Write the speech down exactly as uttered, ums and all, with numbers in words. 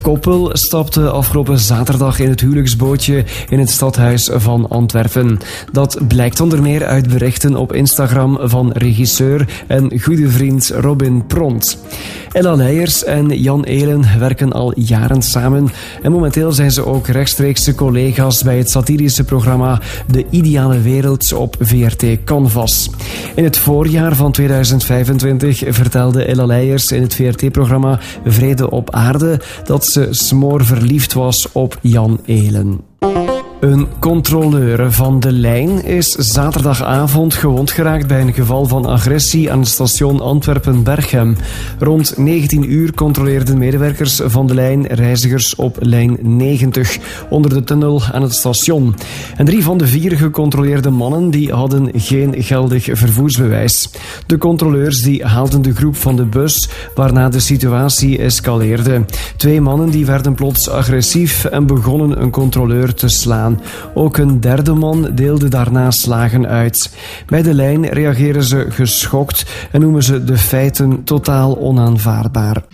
Koppel stapte afgelopen zaterdag in het huwelijksbootje in het stadhuis van Antwerpen. Dat blijkt onder meer uit berichten op Instagram van regisseur en goede vriend Robin Pront. Ella Leijers en Jan Elen werken al jaren samen en momenteel zijn ze ook rechtstreekse collega's bij het satirische programma De Ideale Wereld op V R T Canvas. In het voorjaar van tweeduizend vijfentwintig vertelde Ella Leijers in het V R T-programma Vrede op Aarde dat ze smoorverliefd was op Jan Elen. Een controleur van de lijn is zaterdagavond gewond geraakt bij een geval van agressie aan het station Antwerpen-Berchem. Rond negentien uur controleerden medewerkers van de lijn reizigers op lijn negentig onder de tunnel aan het station. En drie van de vier gecontroleerde mannen die hadden geen geldig vervoersbewijs. De controleurs die haalden de groep van de bus, waarna de situatie escaleerde. Twee mannen die werden plots agressief en begonnen een controleur te slaan. Ook een derde man deelde daarna slagen uit. Bij de lijn reageren ze geschokt en noemen ze de feiten totaal onaanvaardbaar.